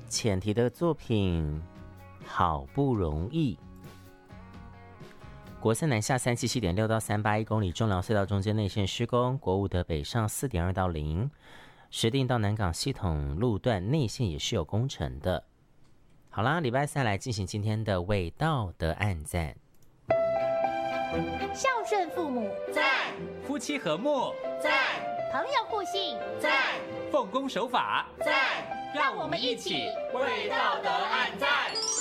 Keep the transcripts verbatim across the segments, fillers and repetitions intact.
浅提的作品好不容易。国三南下三七七点六到三八一公里，中寮隧道中间内线施工，国五的北上四点二到零，石碇到南港系统路段内线也是有工程的。好啦，礼拜三来进行今天的为道德按赞。 孝顺父母赞，夫妻和睦赞， 朋友互信赞，奉公守法赞， 让我们一起为道德按赞。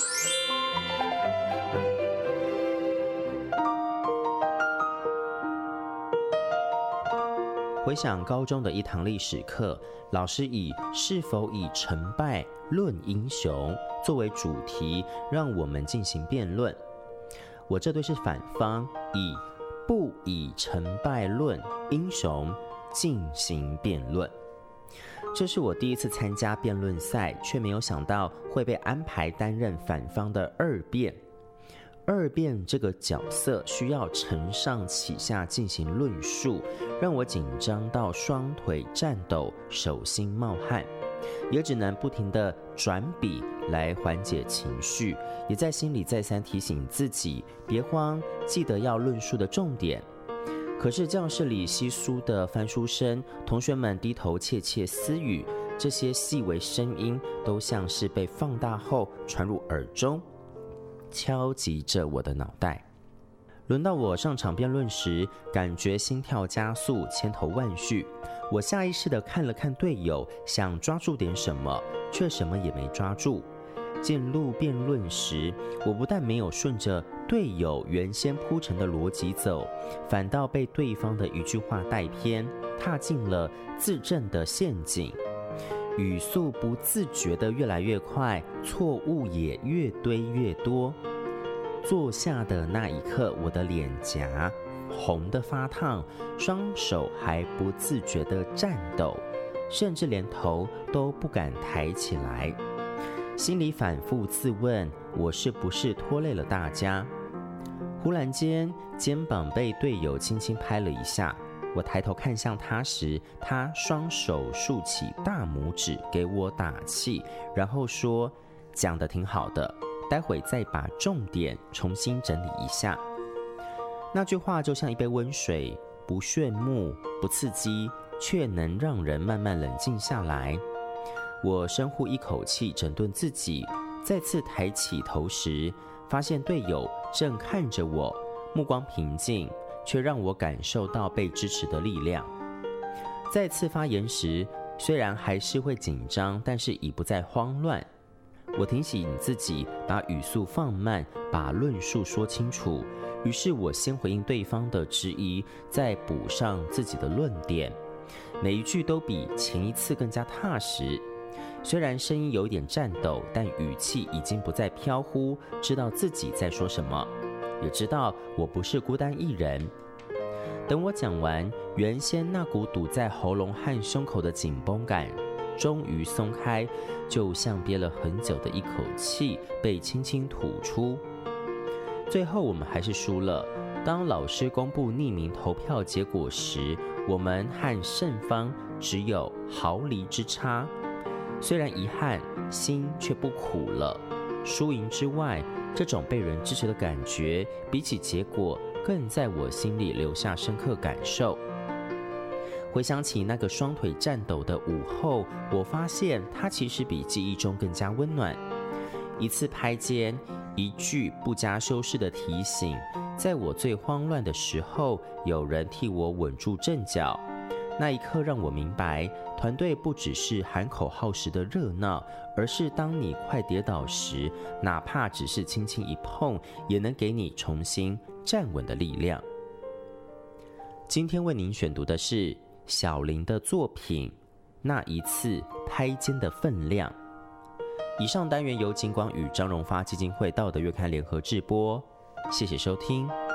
回想高中的一堂历史课，老师以是否以成败论英雄作为主题，让我们进行辩论。我这队是反方，以不以成败论英雄进行辩论。这是我第一次参加辩论赛，却没有想到会被安排担任反方的二辩。二辩这个角色需要承上启下进行论述，让我紧张到双腿颤抖，手心冒汗，也只能不停地转笔来缓解情绪，也在心里再三提醒自己别慌，记得要论述的重点。可是教室里稀疏的翻书声，同学们低头窃窃私语，这些细微声音都像是被放大后传入耳中，敲击着我的脑袋。轮到我上场辩论时，感觉心跳加速，千头万绪。我下意识地看了看队友，想抓住点什么，却什么也没抓住。进入辩论时，我不但没有顺着队友原先铺陈的逻辑走，反倒被对方的一句话带偏，踏进了自证的陷阱。语速不自觉地越来越快，错误也越堆越多。坐下的那一刻，我的脸颊红得发烫，双手还不自觉地颤抖，甚至连头都不敢抬起来。心里反复自问，我是不是拖累了大家？忽然间，肩膀被队友轻轻拍了一下。我抬头看向他时，他双手竖起大拇指给我打气，然后说：“讲得挺好的，待会再把重点重新整理一下。”那句话就像一杯温水，不炫目，不刺激，却能让人慢慢冷静下来。我深呼一口气，整顿自己，再次抬起头时，发现队友正看着我，目光平静，却让我感受到被支持的力量。再次发言时，虽然还是会紧张，但是已不再慌乱。我提醒自己把语速放慢，把论述说清楚。于是我先回应对方的质疑，再补上自己的论点，每一句都比前一次更加踏实。虽然声音有点颤抖，但语气已经不再飘忽，知道自己在说什么，也知道我不是孤单一人。等我讲完，原先那股堵在喉咙和胸口的紧绷感终于松开，就像憋了很久的一口气被轻轻吐出。最后我们还是输了。当老师公布匿名投票结果时，我们和胜方只有毫厘之差。虽然遗憾，心却不苦了。输赢之外，这种被人支持的感觉，比起结果更在我心里留下深刻感受。回想起那个双腿颤抖的午后，我发现它其实比记忆中更加温暖。一次拍肩，一句不加修饰的提醒，在我最慌乱的时候，有人替我稳住阵脚。那一刻让我明白，团队不只是喊口号时的热闹，而是当你快跌倒时，哪怕只是轻轻一碰，也能给你重新站稳的力量。今天为您选读的是小林的作品《那一次拍肩的分量》。以上单元由景广与张荣发基金会道德月刊联合制播，谢谢收听。